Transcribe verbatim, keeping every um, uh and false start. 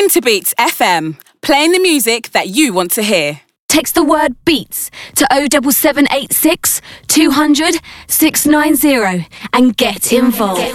Interbeats F M, playing the music that you want to hear. Text the word BEATS to oh seven seven eight six, two hundred, six nine zero and get involved.